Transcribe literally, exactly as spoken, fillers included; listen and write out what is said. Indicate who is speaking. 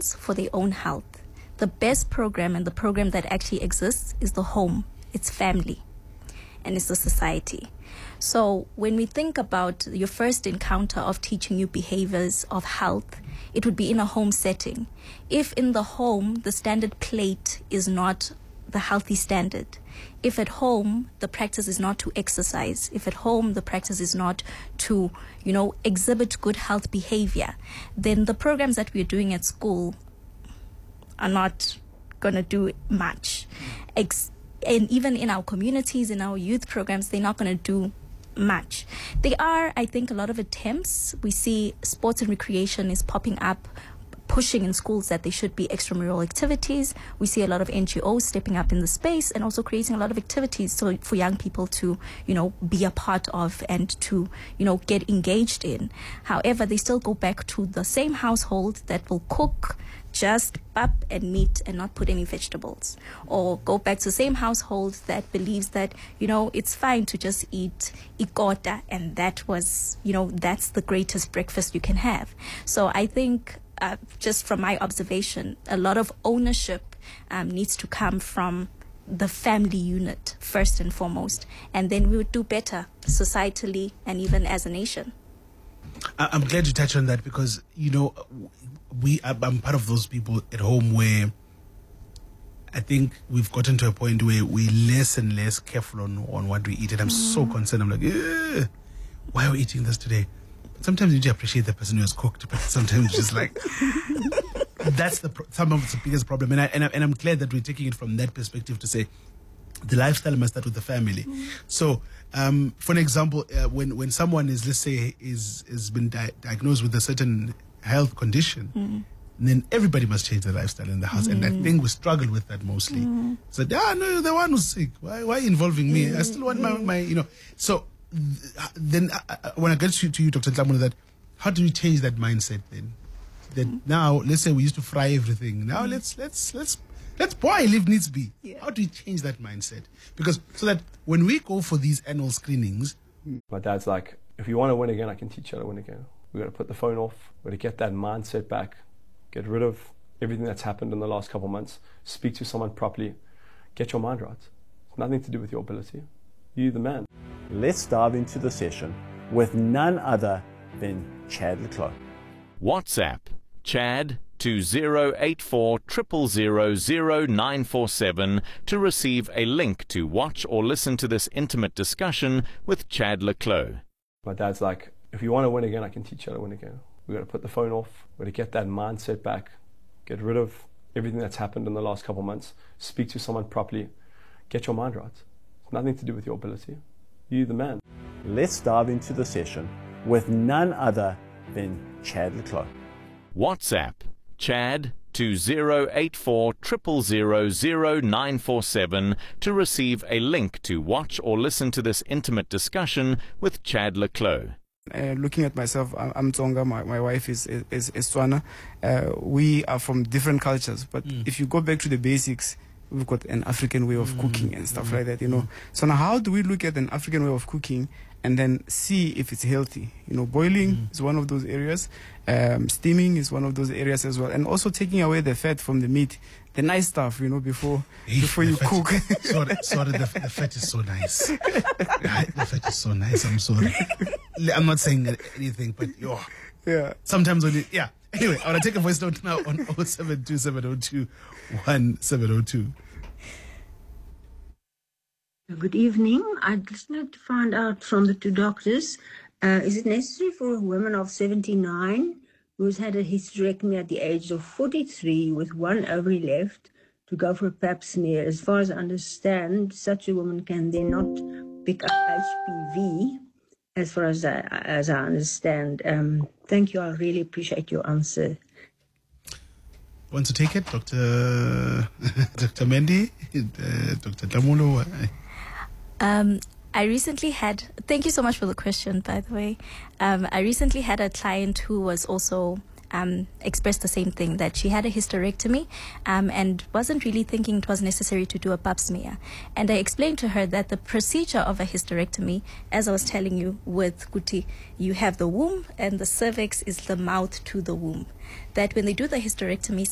Speaker 1: parents for their own health. The best program and the program that actually exists is the home. It's family. And it's the society. So when we think about your first encounter of teaching you behaviors of health, it would be in a home setting. If in the home, the standard plate is not the healthy standard, if at home the practice is not to exercise, if at home the practice is not to, you know, exhibit good health behavior, then the programs that we're doing at school are not going to do much. Ex- and even in our communities, in our youth programs, they're not going to do much. There are, I think, a lot of attempts. We see sports and recreation is popping up, pushing in schools that there should be extramural activities. We see a lot of N G Os stepping up in the space and also creating a lot of activities so for young people to, you know, be a part of and to, you know, get engaged in. However, they still go back to the same household that will cook just pap and meat and not put any vegetables, or go back to the same household that believes that, you know, it's fine to just eat ikota and that was, you know, that's the greatest breakfast you can have. So I think uh, just from my observation, a lot of ownership um, needs to come from the family unit first and foremost, and then we would do better societally and even as a nation.
Speaker 2: I'm glad you touched on that because, you know, we I'm part of those people at home where I think we've gotten to a point where we're less and less careful on, on what we eat. And I'm mm. so concerned. I'm like, why are we eating this today? Sometimes you just appreciate the person who has cooked, but sometimes just like, that's the pro- some of the biggest problem. And, I, and, I, and I'm glad that we're taking it from that perspective to say, the lifestyle must start with the family. Mm. So, um, for an example, uh, when when someone is, let's say, is has been di- diagnosed with a certain health condition, mm. then everybody must change their lifestyle in the house. Mm. And I think we struggle with that mostly. Mm. So, ah, no, you're the one who's sick. Why, why are you involving me? Mm. I still want my, my, you know. So, th- then uh, when I get to, to you, Doctor Dlamini, that how do we change that mindset then? That mm. now, let's say we used to fry everything. Now, mm. let's let's let's. Let's boil if needs be. Yeah. How do you change that mindset? Because so that when we go for these annual screenings...
Speaker 3: My dad's like, if you want to win again, I can teach you how to win again. We've got to put the phone off. We've got to get that mindset back. Get rid of everything that's happened in the last couple of months. Speak to someone properly. Get your mind right. It's nothing to do with your ability. You're the man.
Speaker 4: Let's dive into the session with none other than Chad le Clos.
Speaker 5: WhatsApp, Chad to zero eight four zero zero zero zero nine four seven to receive a link to watch or listen to this intimate discussion with Chad le Clos.
Speaker 3: My dad's like, if you want to win again, I can teach you how to win again. We've got to put the phone off. We've got to get that mindset back. Get rid of everything that's happened in the last couple of months. Speak to someone properly. Get your mind right. It's nothing to do with your ability. You're the man.
Speaker 4: Let's dive into the session with none other than Chad le Clos.
Speaker 5: WhatsApp, Chad to zero eight four zero zero zero zero nine four seven to receive a link to watch or listen to this intimate discussion with Chad le Clos.
Speaker 6: Uh, looking at myself, I'm Tsonga, my, my wife is is, is Tswana. Uh, we are from different cultures, but mm. if you go back to the basics, we've got an African way of mm. cooking and stuff mm. like that, you know. So now how do we look at an African way of cooking and then see if it's healthy? You know, boiling mm. is one of those areas. Um, steaming is one of those areas as well. And also taking away the fat from the meat, the nice stuff, you know, before before you cook.
Speaker 2: sorry, sorry the, the fat is so nice. The fat is so nice, I'm sorry. I'm not saying anything, but yo,
Speaker 6: yeah.
Speaker 2: Sometimes when you, yeah. Anyway, I want to take a voice note now on oh seven two seven oh two one seven oh two.
Speaker 7: Good evening. I'd just like to find out from the two doctors, uh, is it necessary for a woman of seventy-nine who's had a hysterectomy at the age of forty-three with one ovary left to go for a pap smear? As far as I understand, such a woman can then not pick up H P V, as far as I, as I understand. Um, thank you. I really appreciate your answer.
Speaker 2: Want to take it, Doctor Doctor Mendy, uh, Doctor Dlamini?
Speaker 1: Um, I recently had, thank you so much for the question, by the way. Um, I recently had a client who was also um, expressed the same thing, that she had a hysterectomy um, and wasn't really thinking it was necessary to do a pap smear. And I explained to her that the procedure of a hysterectomy, as I was telling you with Kuti, you have the womb and the cervix is the mouth to the womb. That when they do the hysterectomy,